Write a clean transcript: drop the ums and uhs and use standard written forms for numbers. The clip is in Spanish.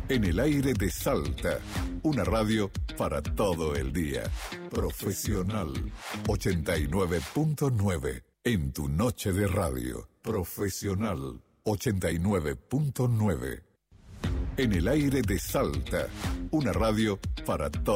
En el aire de Salta, una radio para todo el día. Profesional 89.9 en tu noche de radio. Profesional 89.9. En el aire de Salta, una radio para todo.